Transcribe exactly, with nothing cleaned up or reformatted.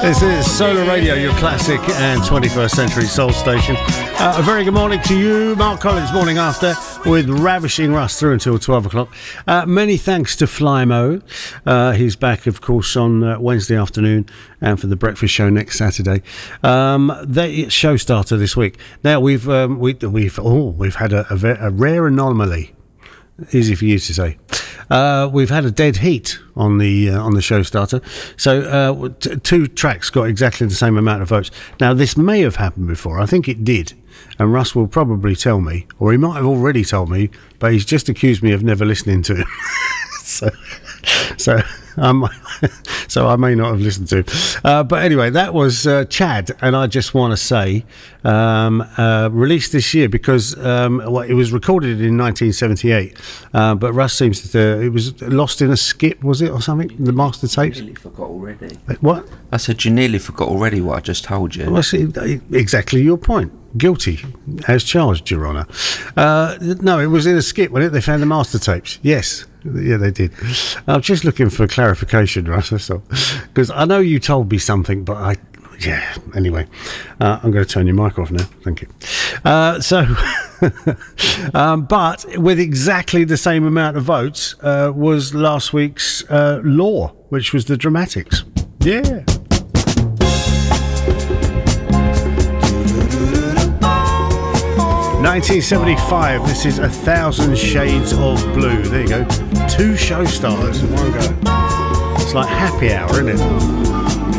This is Solar Radio, your classic and twenty-first century soul station. Uh, a very good morning to you, Mark Collins, morning after, with Ravishing Russ through until twelve o'clock. Uh, many thanks to Flymo. Uh, he's back, of course, on uh, Wednesday afternoon and for the breakfast show next Saturday. Um, they show starter this week. Now we've um, we, we've oh we've had a, a, a rare anomaly. Easy for you to say. Uh, we've had a dead heat on the uh, on the show starter, so uh, t- two tracks got exactly the same amount of votes. Now this may have happened before. I think it did, and Russ will probably tell me, or he might have already told me, but he's just accused me of never listening to him. so, so um, so I may not have listened to him. Uh, but anyway, that was uh, Chad, and I just want to say, um, uh, released this year because um, well, it was recorded in nineteen seventy-eight, uh, but Russ seems to, uh, it was lost in a skip, was it, or something? The master tapes? You nearly forgot already. What? I said you nearly forgot already what I just told you. Well, see, exactly your point. Guilty as charged, Your Honour. Uh, no, it was in a skip, wasn't it? They found the master tapes. Yes. Yeah, they did. I'm just looking for clarification, Russ, that's all. Because I know you told me something, but I... Yeah, anyway. Uh, I'm going to turn your mic off now. Thank you. Uh, so... um, but with exactly the same amount of votes uh, was last week's uh, Law, which was the Dramatics. Yeah. nineteen seventy-five, this is A Thousand Shades of Blue. There you go. Two show stars in one go. It's like happy hour, isn't it?